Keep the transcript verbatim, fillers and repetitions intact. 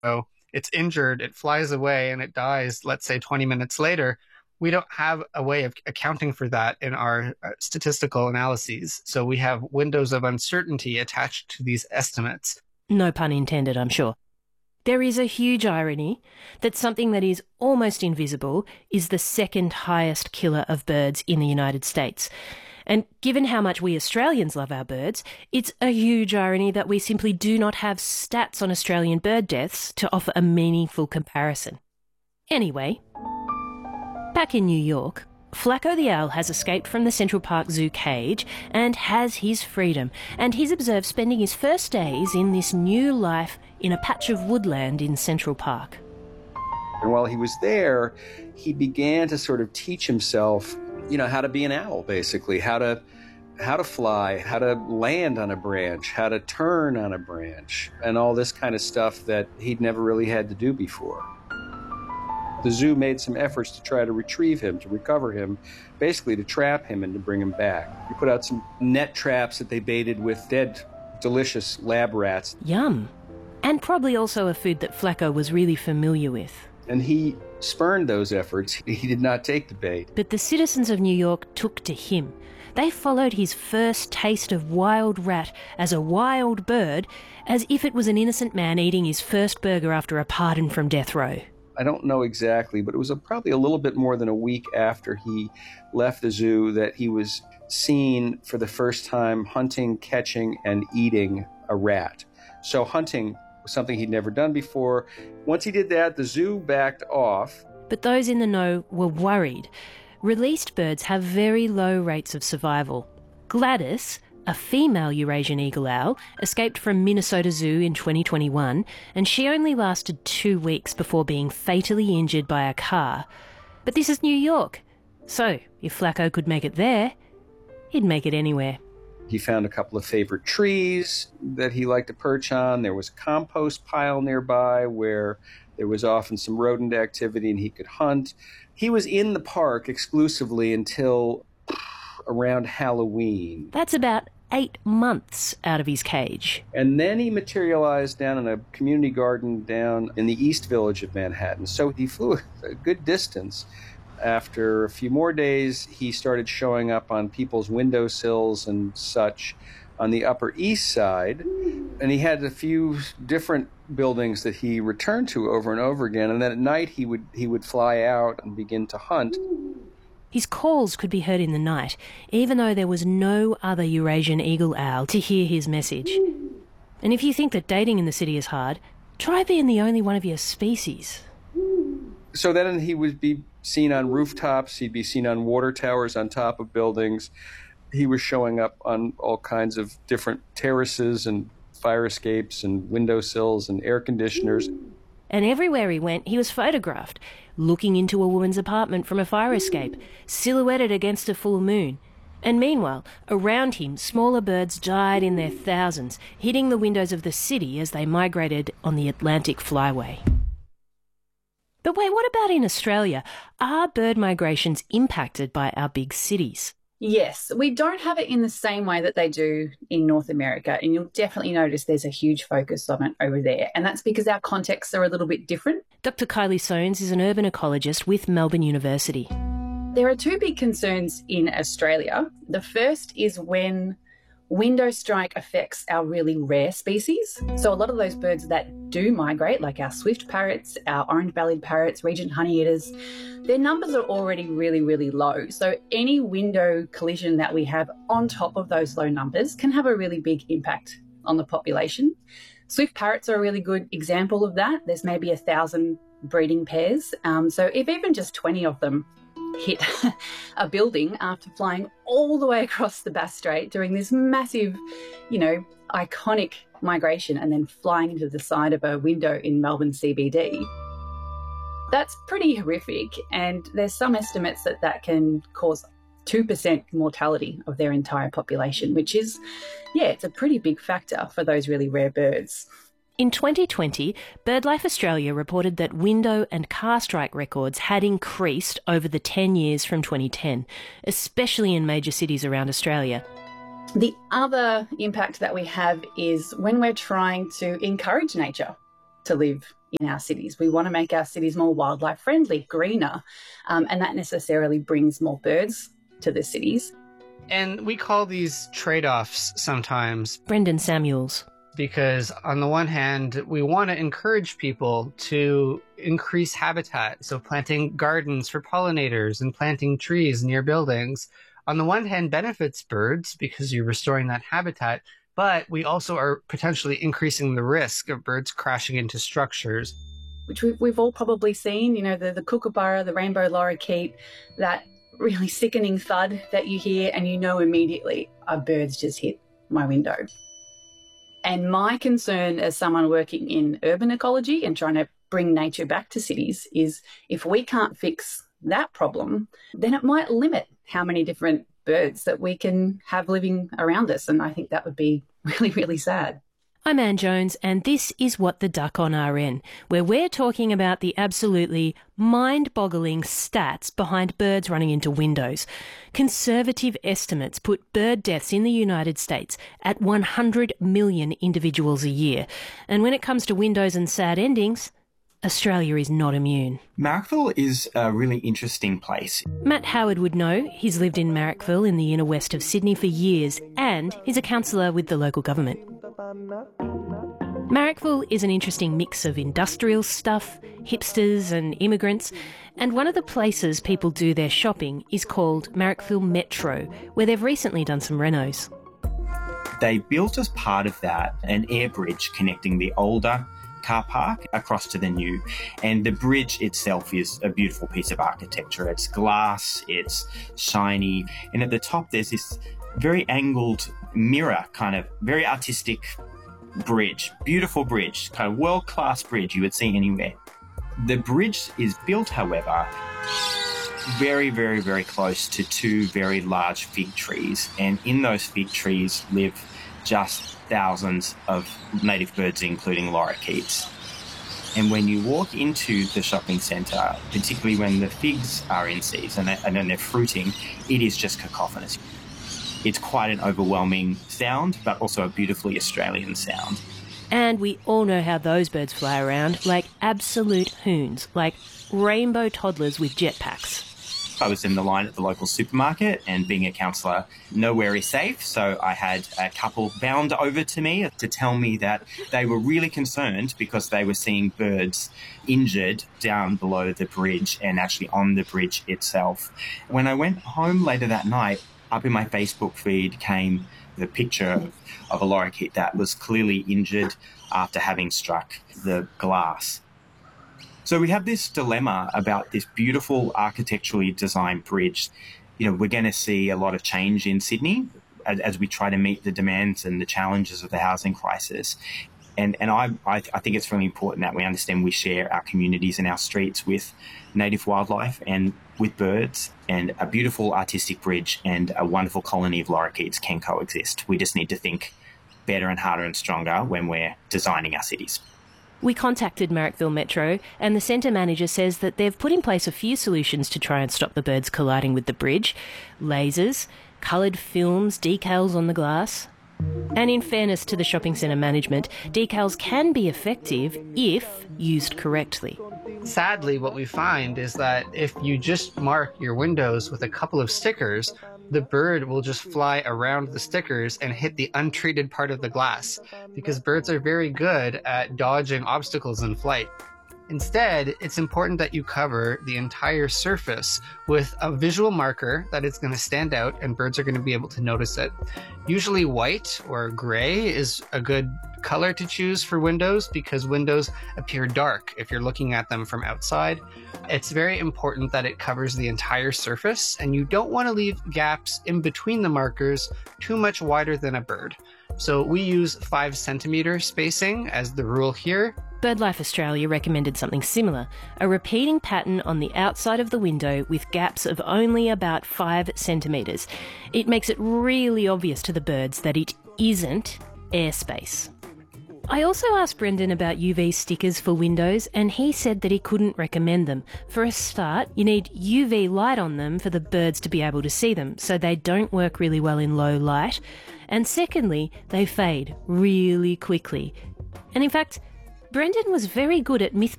So it's injured, it flies away, and it dies, let's say twenty minutes later. We don't have a way of accounting for that in our uh, statistical analyses. So we have windows of uncertainty attached to these estimates. No pun intended, I'm sure. There is a huge irony that something that is almost invisible is the second highest killer of birds in the United States. And given how much we Australians love our birds, it's a huge irony that we simply do not have stats on Australian bird deaths to offer a meaningful comparison. Anyway, back in New York, Flacco the owl has escaped from the Central Park Zoo cage and has his freedom, and he's observed spending his first days in this new life in a patch of woodland in Central Park. And while he was there, he began to sort of teach himself, you know, how to be an owl, basically, how to how to fly, how to land on a branch, how to turn on a branch, and all this kind of stuff that he'd never really had to do before. The zoo made some efforts to try to retrieve him, to recover him, basically to trap him and to bring him back. He put out some net traps that they baited with dead, delicious lab rats. Yum. And probably also a food that Flacco was really familiar with. And he spurned those efforts. He did not take the bait. But the citizens of New York took to him. They followed his first taste of wild rat as a wild bird, as if it was an innocent man eating his first burger after a pardon from death row. I don't know exactly, but it was a, probably a little bit more than a week after he left the zoo that he was seen for the first time hunting, catching, and eating a rat. So hunting was something he'd never done before. Once he did that, the zoo backed off. But those in the know were worried. Released birds have very low rates of survival. Gladys, a female Eurasian eagle owl, escaped from Minnesota Zoo in twenty twenty-one, and she only lasted two weeks before being fatally injured by a car. But this is New York, so if Flacco could make it there, he'd make it anywhere. He found a couple of favorite trees that he liked to perch on. There was a compost pile nearby where there was often some rodent activity and he could hunt. He was in the park exclusively until around Halloween. That's about eight months out of his cage. And then he materialized down in a community garden down in the East Village of Manhattan. So he flew a good distance. After a few more days, he started showing up on people's windowsills and such on the Upper East Side. And he had a few different buildings that he returned to over and over again. And then at night, he would he would fly out and begin to hunt. His calls could be heard in the night, even though there was no other Eurasian eagle owl to hear his message. And if you think that dating in the city is hard, try being the only one of your species. So then he would be seen on rooftops, he'd be seen on water towers on top of buildings. He was showing up on all kinds of different terraces and fire escapes and windowsills and air conditioners. And everywhere he went, he was photographed, looking into a woman's apartment from a fire escape, silhouetted against a full moon. And meanwhile, around him, smaller birds died in their thousands, hitting the windows of the city as they migrated on the Atlantic Flyway. But wait, what about in Australia? Are bird migrations impacted by our big cities? Yes, we don't have it in the same way that they do in North America, and you'll definitely notice there's a huge focus on it over there, and that's because our contexts are a little bit different. Doctor Kylie Soanes is an urban ecologist with Melbourne University. There are two big concerns in Australia. The first is when window strike affects our really rare species. So a lot of those birds that do migrate, like our swift parrots, our orange-bellied parrots, regent honeyeaters, their numbers are already really, really low. So any window collision that we have on top of those low numbers can have a really big impact on the population. Swift parrots are a really good example of that. There's maybe a thousand breeding pairs. Um, so if even just twenty of them hit a building after flying all the way across the Bass Strait, doing this massive, you know, iconic migration and then flying into the side of a window in Melbourne C B D. That's pretty horrific, and there's some estimates that that can cause two percent mortality of their entire population, which is, yeah, it's a pretty big factor for those really rare birds. In twenty twenty, BirdLife Australia reported that window and car strike records had increased over the ten years from twenty ten, especially in major cities around Australia. The other impact that we have is when we're trying to encourage nature to live in our cities. We want to make our cities more wildlife friendly, greener, um, and that necessarily brings more birds to the cities. And we call these trade-offs sometimes. Brendan Samuels. Because on the one hand, we want to encourage people to increase habitat, so planting gardens for pollinators and planting trees near buildings. On the one hand, benefits birds because you're restoring that habitat, but we also are potentially increasing the risk of birds crashing into structures. Which we've, we've all probably seen, you know, the, the kookaburra, the rainbow lorikeet, that really sickening thud that you hear and you know immediately a bird's just hit my window. And my concern as someone working in urban ecology and trying to bring nature back to cities is if we can't fix that problem, then it might limit how many different birds that we can have living around us. And I think that would be really, really sad. I'm Anne Jones, and this is What the Duck on R N, where we're talking about the absolutely mind-boggling stats behind birds running into windows. Conservative estimates put bird deaths in the United States at one hundred million individuals a year. And when it comes to windows and sad endings, Australia is not immune. Marrickville is a really interesting place. Matt Howard would know. He's lived in Marrickville in the inner west of Sydney for years, and he's a councillor with the local government. Marrickville is an interesting mix of industrial stuff, hipsters and immigrants, and one of the places people do their shopping is called Marrickville Metro, where they've recently done some renos. They built as part of that an air bridge connecting the older car park across to the new, and the bridge itself is a beautiful piece of architecture. It's glass, it's shiny, and at the top there's this very angled mirror, kind of very artistic bridge, beautiful bridge, kind of world-class bridge you would see anywhere. The bridge is built, however, very, very, very close to two very large fig trees, and in those fig trees live just thousands of native birds, including lorikeets. And when you walk into the shopping centre, particularly when the figs are in season and then they're fruiting, it is just cacophonous. It's quite an overwhelming sound, but also a beautifully Australian sound. And we all know how those birds fly around, like absolute hoons, like rainbow toddlers with jetpacks. I was in the line at the local supermarket, and being a counsellor, nowhere is safe, so I had a couple bound over to me to tell me that they were really concerned because they were seeing birds injured down below the bridge and actually on the bridge itself. When I went home later that night, up in my Facebook feed came the picture of a lorikeet that was clearly injured after having struck the glass. So we have this dilemma about this beautiful architecturally designed bridge. You know, we're going to see a lot of change in Sydney as, as we try to meet the demands and the challenges of the housing crisis. And and I, I I think it's really important that we understand we share our communities and our streets with native wildlife and with birds, and a beautiful artistic bridge and a wonderful colony of lorikeets can coexist. We just need to think better and harder and stronger when we're designing our cities. We contacted Marrickville Metro, and the centre manager says that they've put in place a few solutions to try and stop the birds colliding with the bridge. Lasers, coloured films, decals on the glass. And in fairness to the shopping centre management, decals can be effective if used correctly. Sadly, what we find is that if you just mark your windows with a couple of stickers, the bird will just fly around the stickers and hit the untreated part of the glass, because birds are very good at dodging obstacles in flight. Instead, it's important that you cover the entire surface with a visual marker that is going to stand out and birds are going to be able to notice it. Usually white or gray is a good color to choose for windows because windows appear dark if you're looking at them from outside. It's very important that it covers the entire surface, and you don't want to leave gaps in between the markers too much wider than a bird. So we use five centimeter spacing as the rule here. BirdLife Australia recommended something similar, a repeating pattern on the outside of the window with gaps of only about five centimetres. It makes it really obvious to the birds that it isn't airspace. I also asked Brendan about U V stickers for windows, and he said that he couldn't recommend them. For a start, you need U V light on them for the birds to be able to see them, so they don't work really well in low light. And secondly, they fade really quickly. And in fact, Brendan was very good at myth